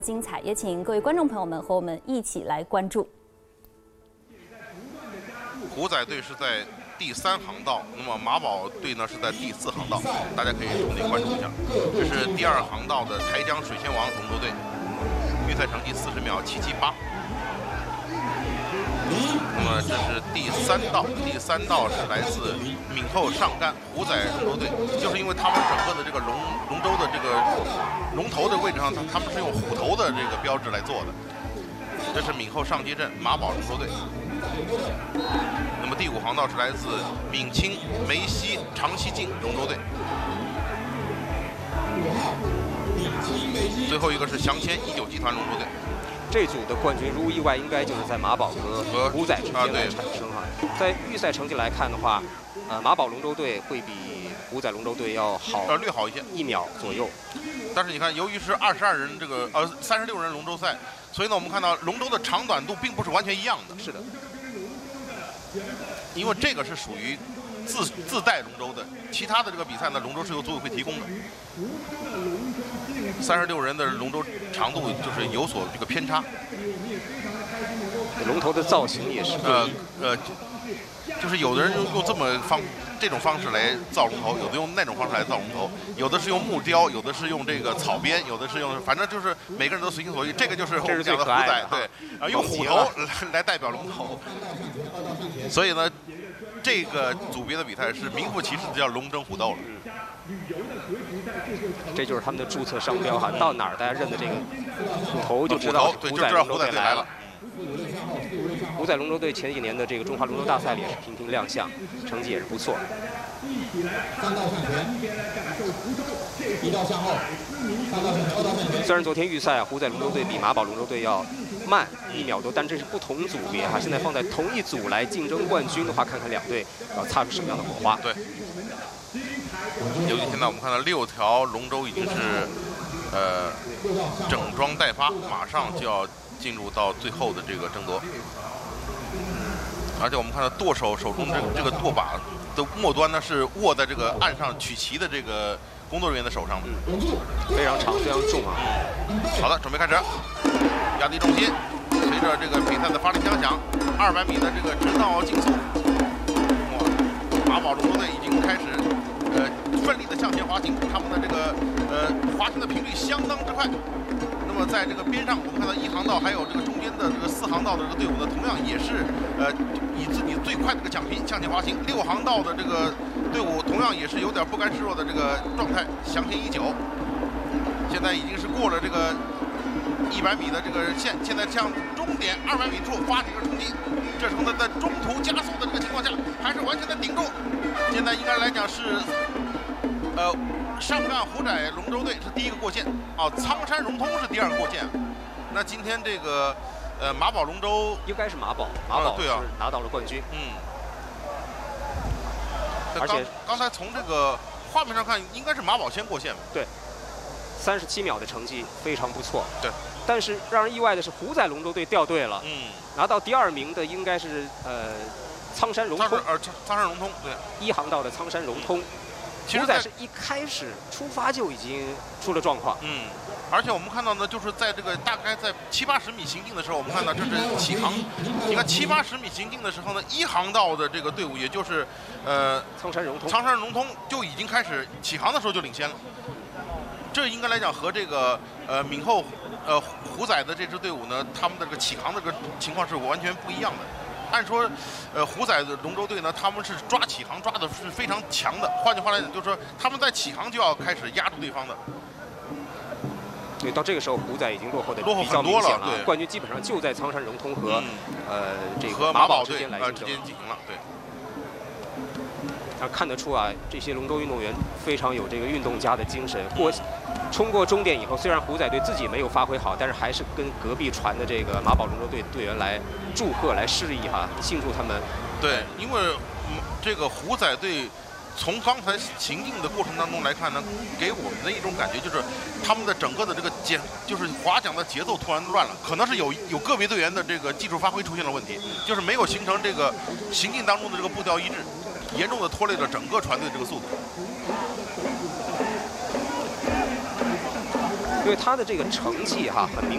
精彩，也请各位观众朋友们和我们一起来关注。 虎仔队是在第3航道，那么马宝队呢是在第4航道，大家可以重点关注一下。这是第2航道的台江水仙王龙舟队，预赛成绩40秒778。那么这是第3道，第3道是来自闽后上干虎仔龙舟队，就是因为他们整个的这个龙舟的这个龙头的位置上，他们是用虎头的这个标志来做的。这是闽后上街镇马宝龙舟队。那么第5航道是来自闽清梅溪长溪泾龙舟队。最后一个是祥谦19集团龙舟队。 这组的冠军如无意外，应该就是在马宝和虎仔之间来产生哈。在预赛成绩来看的话，马宝龙舟队会比虎仔龙舟队要好， 略好一些 ，1秒左右。 但是你看，由于是22人这个36人龙舟赛，所以呢，我们看到龙舟的长短度并不是完全一样的。 是的， 因为这个是属于自带龙舟的，其他的这个比赛呢，龙舟是由组委会提供的。36人的龙舟长度就是有所这个偏差。 龙头的造型也是就是有的人用这种方式来造龙头，有的用那种方式来造龙头，有的是用木雕，有的是用这个草编，有的是用，反正就是每个人都随心所欲。这个就是我们讲的虎仔，对，用虎头来代表龙头。所以呢，这个组别的比赛是名副其实的叫龙争虎斗了。 这就是他们的注册商标哈，到哪儿大家认的这个虎头就知道虎仔龙舟队来了。 虎仔龙舟队前几年的这个中华龙舟大赛里也是频频亮相，成绩也是不错。 3道向前，1道向后，3道向前，2道向前。 虽然昨天预赛虎仔龙舟队比马宝龙舟队要慢1秒多，但这是不同组别哈。现在放在同一组来竞争冠军的话，看看两队要擦出什么样的火花。 对。尤其现在我们看到6条龙舟已经是整装待发，马上就要进入到最后的这个争夺。而且我们看到舵手手中这个舵把的末端呢是握在这个岸上取旗的这个工作人员的手上的， 非常长，非常重啊。 好的，准备开始，压低重心，随着这个比赛的发令枪响，200米的这个直道竞速，马宝龙舟队已经开始奋力的向前滑行，他们的这个滑行的频率相当之快。那么在这个边上，我们看到1航道还有这个中间的这个4航道的这个队伍呢，同样也是以自己最快的这个奖品向前滑行。6航道的这个队伍同样也是有点不甘示弱的这个状态，祥谦19，现在已经是过了这个100米的这个线，现在向终点200米处发起了冲击。这时候呢，在中途加速的这个情况下，还是完全的顶住。现在应该来讲是上干虎仔龙舟队是第1个过线，苍山荣通是第2个过线。那今天这个马宝龙舟应该是马宝对啊， 是拿到了冠军。 而且刚才从这个画面上看，应该是马宝先过线。 对，37秒的成绩非常不错。 对， 但是让人意外的是，虎仔龙舟队掉队了。拿到第2名的应该是苍山荣通。 苍山荣通，对 ，1航道的苍山荣通。虎仔是一开始出发就已经出了状况。 而且我们看到呢，就是在这个大概在70、80米行进的时候，我们看到这是起航。你看70、80米行进的时候呢，1航道的这个队伍，也就是苍山荣通就已经开始起航的时候就领先了。这应该来讲和这个闽后虎仔的这支队伍呢，他们的这个起航的这个情况是完全不一样的。按说，虎仔的龙舟队呢，他们是抓起航抓的是非常强的。换句话来讲，就是说他们在起航就要开始压住对方的。 对，到这个时候，虎仔已经落后的比较明显了。 对，冠军基本上就在苍山荣通和这个马宝之间来竞争。 进行了，对。 看得出啊，这些龙舟运动员非常有这个运动家的精神。冲过终点以后，虽然虎仔队自己没有发挥好，但是还是跟隔壁船的这个马宝龙舟队队员来祝贺、来示意哈，庆祝他们。 对，因为这个虎仔队从刚才行进的过程当中来看呢，给我们的一种感觉就是他们的整个的这个就是划桨的节奏突然乱了，可能是有个别队员的这个技术发挥出现了问题，就是没有形成这个行进当中的这个步调一致，严重的拖累了整个船队这个速度。 因为他的这个成绩哈很明